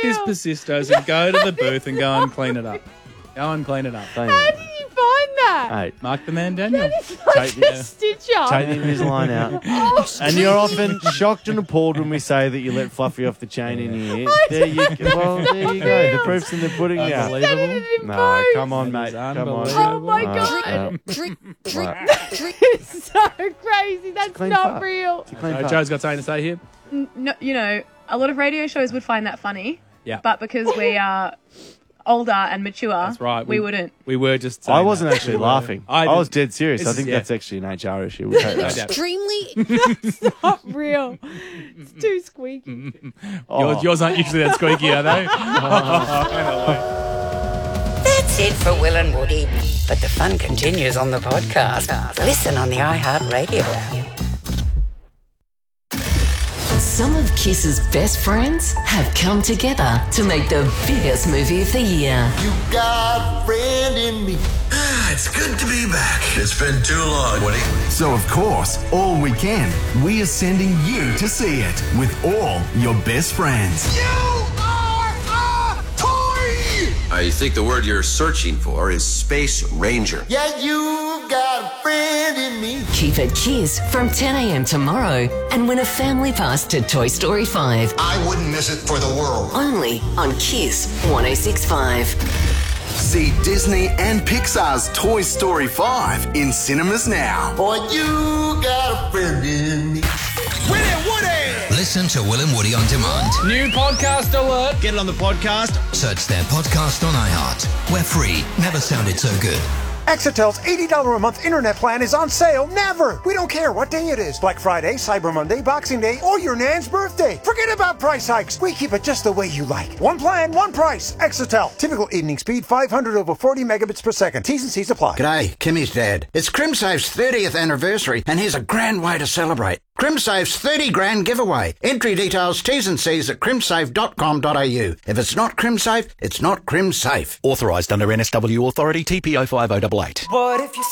this Persistos and go to the booth and go and clean it up. Go and clean it up. How Don't did you find that? Hey, Mark the man, Daniel. Like a stitch up. take the Invisalign out. Oh, And you're often shocked and appalled when we say that you let Fluffy off the chain in your ear. There you go. Well, there you go. The proof's in the pudding now. Unbelievable. No, come on, mate. Come on. Unbelievable. Oh my Right, God. right. It's so crazy. That's Clean not fart. real. Clean part. Joe's got something to say here. No, you know, a lot of radio shows would find that funny. Yeah. But because we are older and mature, That's right. we wouldn't. We were just saying I wasn't that. actually laughing. I I was dead serious. This I is- think yeah. that's actually an HR issue. We'll take that. Yeah. Extremely. Not real. It's too squeaky. Yours aren't usually that squeaky, are they? That's it for Will and Woody. But the fun continues on the podcast. Listen on the iHeartRadio app. Some of Kiss's best friends have come together to make the biggest movie of the year. You got a friend in me. It's good to be back. It's been too long, Woody. So, of course, all weekend, we are sending you to see it with all your best friends. You are a toy! I think the word you're searching for is Space Ranger. Yeah, you got a friend in me. Keep it Kiss from 10 a.m. tomorrow and win a family pass to Toy Story 5. I wouldn't miss it for the world. Only on Kiss 106.5. See Disney and Pixar's Toy Story 5 in cinemas now. Boy, you got a friend in me. Will and Woody! Listen to Will and Woody on demand. New podcast alert. Get it on the podcast. Search their podcast on iHeart. We're free. Never sounded so good. Exitel's $80 a month internet plan is on sale never. We don't care what day it is. Black Friday, Cyber Monday, Boxing Day, or your nan's birthday. Forget about price hikes. We keep it just the way you like. One plan, one price. Exitel. Typical evening speed 500 over 40 megabits per second. T's and C's apply. G'day, Kimmy's dad. It's CrimSafe's 30th anniversary, and here's a grand way to celebrate. CrimSafe's 30 grand giveaway. Entry details, T's and C's at crimsafe.com.au. If it's not CrimSafe, it's not CrimSafe. Authorised under NSW Authority TP 05088. But if you